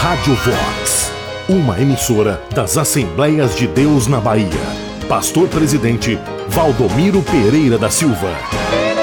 Rádio Vox, uma emissora das Assembleias de Deus na Bahia. Pastor Presidente Valdomiro Pereira da Silva.